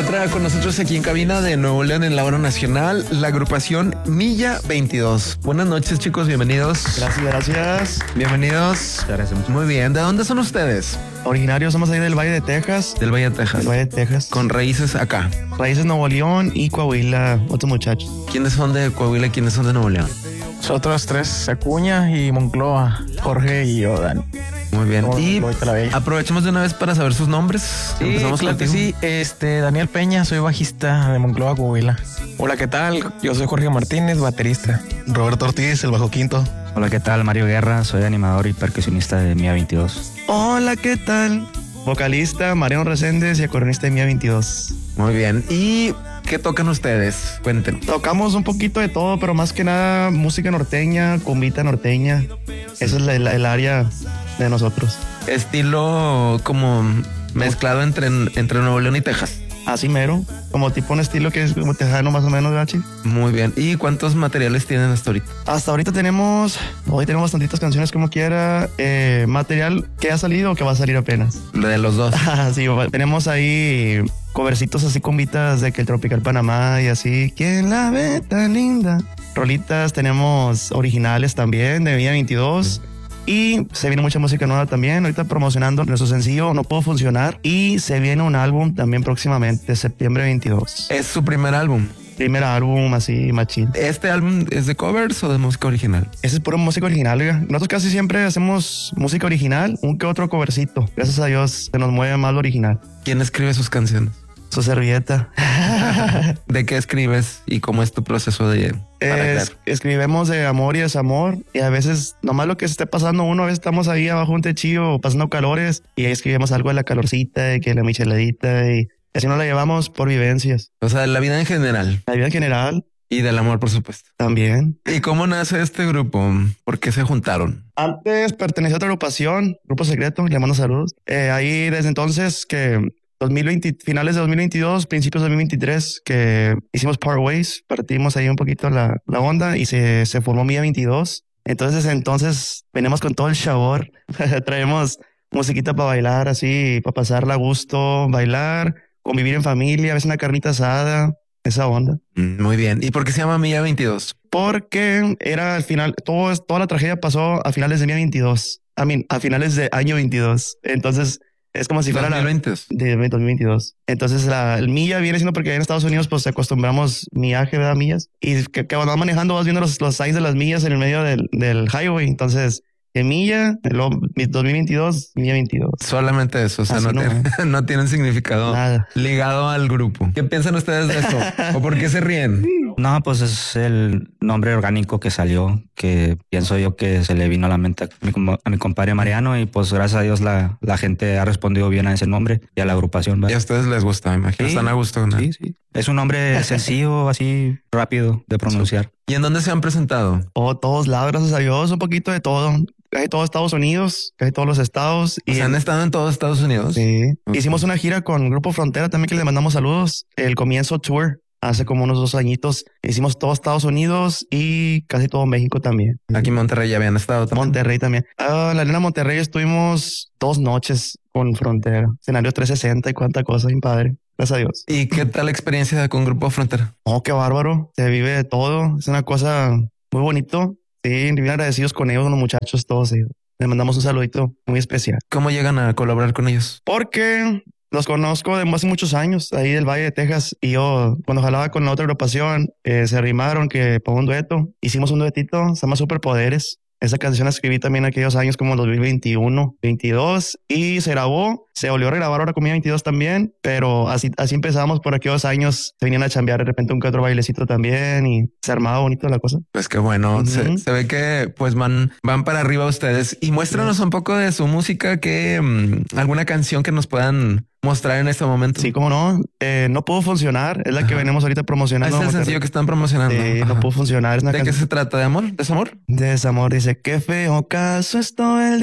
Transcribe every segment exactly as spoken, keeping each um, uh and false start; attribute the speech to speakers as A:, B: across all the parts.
A: encuentra con nosotros aquí en cabina de Nuevo León en la hora nacional, la agrupación Milla veintidós. Buenas noches, chicos, bienvenidos.
B: Gracias, gracias.
A: Bienvenidos.
B: Gracias.
A: Muy bien, ¿de dónde son ustedes?
B: Originarios somos ahí del Valle de Texas.
A: Del Valle de Texas.
B: Del Valle de Texas.
A: Con raíces acá.
B: Raíces Nuevo León y Coahuila, otros muchachos.
A: ¿Quiénes son de Coahuila y quiénes son de Nuevo León?
C: Nosotros tres, Acuña y Monclova, Jorge y yo, Dan.
A: Muy bien.
C: Como
A: Y
C: Bella.
A: aprovechemos de una vez para saber sus nombres.
C: Sí,
A: Empezamos
C: claro que
A: contigo.
C: sí. Este, Daniel Peña, soy bajista de Monclova, Coahuila. Hola, ¿qué tal? Yo soy Jorge Martínez, baterista.
D: Roberto Ortiz, el bajo quinto.
E: Hola, ¿qué tal? Mario Guerra, soy animador y percusionista de Mía veintidós.
B: Hola, ¿qué tal? Vocalista Mariano Reséndez y acordeonista de Mía veintidós.
A: Muy bien. ¿Y qué tocan ustedes? Cuenten.
B: Tocamos un poquito de todo, pero más que nada música norteña, cumbita norteña. Esa es la, la, el área de nosotros.
A: Estilo como mezclado entre, entre Nuevo León y Texas.
B: Así mero, como tipo un estilo que es como tejano más o menos, Gachi.
A: Muy bien. ¿Y cuántos materiales tienen hasta ahorita?
B: Hasta ahorita tenemos, hoy tenemos bastantitas canciones como quiera, eh, material que ha salido o que va a salir apenas.
A: Lo de los dos.
B: Sí, tenemos ahí covercitos así combitas de que el Tropical Panamá y así. ¿Quién la ve tan linda? Rolitas, tenemos originales también de Mía veintidós. Y se viene mucha música nueva también. Ahorita promocionando nuestro sencillo No Puedo Funcionar. Y se viene un álbum también próximamente, septiembre veintidós.
A: Es su primer álbum.
B: Primer álbum así, machín.
A: ¿Este álbum es de covers o de música original?
B: Ese es puro música original, oiga. Nosotros casi siempre hacemos música original, un que otro covercito. Gracias a Dios se nos mueve más lo original.
A: ¿Quién escribe sus canciones?
B: Su servilleta.
A: ¿De qué escribes y cómo es tu proceso de
B: es, escribimos de amor y desamor, y a veces nomás lo que se esté pasando uno, a veces estamos ahí abajo un techillo pasando calores y ahí escribimos algo de la calorcita, de que la micheladita, y así nos la llevamos por vivencias.
A: O sea, de la vida en general.
B: La vida en general.
A: Y del amor, por supuesto.
B: También.
A: ¿Y cómo nace este grupo? ¿Por qué se juntaron?
B: Antes pertenecía a otra agrupación, Grupo Secreto, le mando saludos. Eh, ahí desde entonces que dos mil veinte, finales de dos mil veintidós, principios de dos mil veintitrés, que hicimos Part Ways, partimos ahí un poquito la, la onda y se, se formó Mía veintidós. Entonces, entonces venimos con todo el sabor, traemos musiquita para bailar, así, para pasarla a gusto, bailar, convivir en familia, a veces una carnita asada, esa onda.
A: Muy bien. ¿Y por qué se llama Mía veintidós?
B: Porque era al final, todo, toda la tragedia pasó a finales de Mía veintidós, I mean, a finales de año veintidós. Entonces, es como si fuera
A: dos mil veinte.
B: la de dos mil veintidós. Entonces la el milla viene siendo porque en Estados Unidos pues acostumbramos millaje, ¿verdad? Millas. Y que, que cuando vas manejando vas viendo los, los signs de las millas en el medio del, del highway. Entonces, en milla, el dos mil veintidós, Mía veintidós.
A: Solamente eso. O sea, no,
B: no,
A: tiene, no tienen significado
B: nada
A: ligado al grupo. ¿Qué piensan ustedes de eso? ¿O por qué se ríen?
E: No, pues es el nombre orgánico que salió, que pienso yo que se le vino a la mente a mi, a mi compadre Mariano, y pues gracias a Dios la, la gente ha respondido bien a ese nombre y a la agrupación, ¿verdad?
A: Y a ustedes les gusta, me imagino.
E: Sí,
A: Están a gusto, ¿no?
E: Sí, sí. Es un nombre sencillo, así rápido de pronunciar.
A: ¿Y en dónde se han presentado?
B: Oh, todos lados, gracias a Dios, un poquito de todo. Casi todos Estados Unidos, casi todos los estados.
A: Y ¿se han estado en todos Estados Unidos?
B: Sí.
A: Okay.
B: Hicimos una gira con Grupo Frontera también, que le mandamos saludos. El Comienzo Tour. Hace como unos dos añitos hicimos todo Estados Unidos y casi todo México también.
A: Aquí en Monterrey ya habían estado también.
B: Monterrey también. Ah, en la Arena Monterrey estuvimos dos noches con Frontera. Escenario trescientos sesenta y cuánta cosa, bien padre. Gracias a Dios.
A: ¿Y qué tal la experiencia con Grupo Frontera?
B: Oh, qué bárbaro. Se vive de todo. Es una cosa muy bonito. Sí, bien agradecidos con ellos, los muchachos, todos ellos. Les mandamos un saludito muy especial.
A: ¿Cómo llegan a colaborar con ellos?
B: Porque los conozco de hace muchos años, ahí del Valle de Texas, y yo cuando jalaba con la otra agrupación, eh, se arrimaron que para un dueto, hicimos un duetito, se llama Superpoderes. Esa canción la escribí también aquellos años como dos mil veintiuno, veintidós, y se grabó, se volvió a regrabar ahora con Mía veintidós también, pero así, así empezamos por aquellos años, se venían a chambear de repente un que otro bailecito también y se armaba bonito la cosa.
A: Pues qué bueno, uh-huh. se, se ve que pues van, van para arriba ustedes. Y muéstranos un poco de su música, que um, alguna canción que nos puedan mostrar en este momento.
B: Sí, cómo no. Eh, no Puedo Funcionar. Es la Ajá. que venimos ahorita promocionando.
A: Es el sencillo que están promocionando.
B: Sí, Ajá. No Puedo Funcionar. Es una
A: ¿De
B: can...
A: qué se trata? ¿De amor? ¿Desamor?
B: Desamor. Dice, qué feo caso es todo el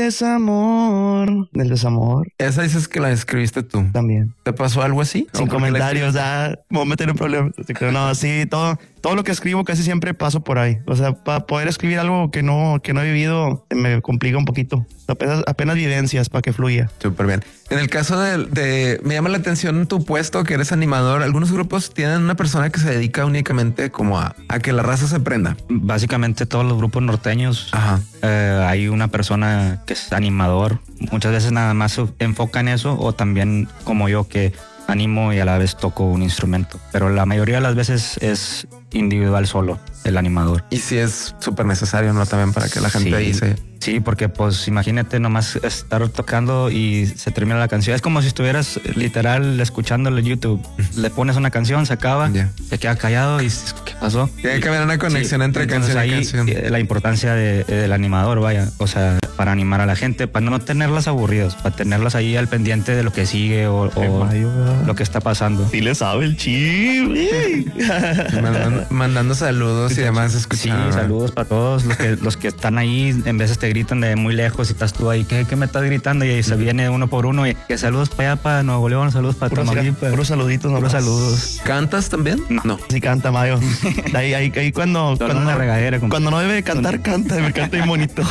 B: desamor. Del desamor.
A: Esa dices que la escribiste tú.
B: También.
A: ¿Te pasó algo así?
B: Sin comentarios. Ah, me voy a meter en problemas. No, sí, todo. todo lo que escribo casi siempre paso por ahí. O sea, para poder escribir algo que no, que no he vivido, me complica un poquito. Apenas, apenas vivencias para que fluya.
A: Súper bien. En el caso de, de, me llama la atención tu puesto, que eres animador. Algunos grupos tienen una persona que se dedica únicamente como a, a que la raza se prenda.
E: Básicamente todos los grupos norteños,
A: Ajá.
E: eh, hay una persona que es animador. Muchas veces nada más se enfoca en eso, o también como yo que animo y a la vez toco un instrumento. Pero la mayoría de las veces es individual solo, el animador.
A: Y sí es súper necesario, ¿no? También para que la gente
E: Sí.
A: ahí se...
E: Sí, porque pues imagínate nomás estar tocando y se termina la canción. Es como si estuvieras literal escuchándolo en YouTube. Le pones una canción, se acaba,
A: Ya.
E: se queda callado y dices, ¿qué pasó?
A: Tiene que haber una conexión
E: Sí,
A: entre
E: entonces
A: canción y
E: ahí,
A: canción.
E: eh, La importancia de- del animador, vaya, o sea, para animar a la gente, para no tenerlas aburridas, para tenerlas ahí al pendiente de lo que sigue o, o lo que está pasando.
B: Sí le sabe el chip.
A: Mandan- mandando saludos y demás.
E: Sí,
A: Escuchando.
E: saludos para todos los que los que están ahí. En veces te gritan de muy lejos y estás tú ahí. ¿Qué, qué me estás gritando? Y ahí se viene uno por uno. Y que saludos para allá, para Nuevo León, saludos para
B: Puros,
E: Tamaulipas.
B: puros saluditos,
E: Puros
B: nomás.
E: saludos.
A: ¿Cantas también?
E: No.
B: Sí canta, Mayo. Ahí, ahí, ahí cuando,
E: Solo
B: cuando,
E: una regadera, compa.
B: cuando no debe cantar, canta. Me canta bien bonito.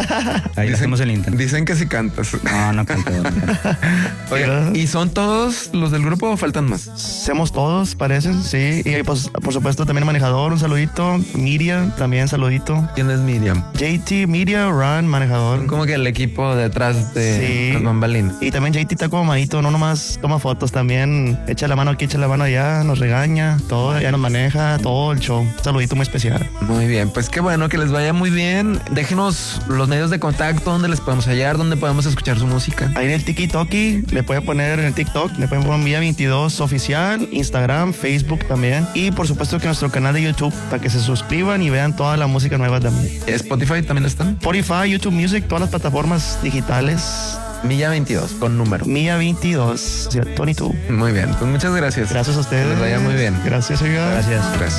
E: Ahí le hacemos el intento.
A: Dicen que sí cantas.
E: No, no canto. no canto.
A: Oye, ¿y son todos los del grupo o faltan más?
B: Somos todos, parecen, sí. Y pues, por supuesto, también el manejador, un saludito. Miriam, también saludito.
A: ¿Quién es Miriam?
B: J T, Miriam, Ran, manejador.
A: Como que el equipo detrás de
B: Sí.
A: las bambalinas.
B: Y también J T está como mamadito, no nomás toma fotos, también echa la mano aquí, echa la mano allá, nos regaña, todo, ya nos maneja, todo el show. Un saludito muy especial.
A: Muy bien, pues qué bueno que les vaya muy bien. Déjenos los medios de contacto, donde les podemos hallar, donde podemos escuchar su música.
B: Ahí en el Tiki-Toki, le puede poner en el TikTok, le pueden poner Mía veintidós oficial, Instagram, Facebook también. Y por supuesto que nuestro canal de YouTube, para que se suscriban y vean toda la música nueva también.
A: Spotify también están.
B: Spotify, YouTube Music, todas las plataformas digitales.
A: Milla veintidós con número.
B: Mía veintidós, veintidós.
A: Muy bien, pues muchas gracias.
B: Gracias a ustedes.
A: Que les vaya muy bien.
B: Gracias, oiga.
E: Gracias.
A: Gracias.